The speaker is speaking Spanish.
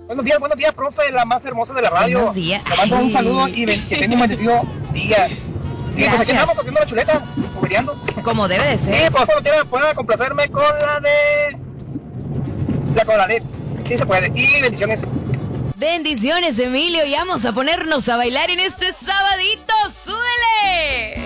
Buenos días, profe, la más hermosa de la radio. Buenos días. Te mando un saludo y que tenga un bendecido día. Y pues aquí Gracias. andamos haciendo la chuleta, jugueteando. Como debe de Y ser. pues cuando quieran puedan complacerme con la de... con la de... Sí se puede. Y bendiciones. Bendiciones, Emilio, y vamos a ponernos a bailar en este sabadito. ¡Súbele!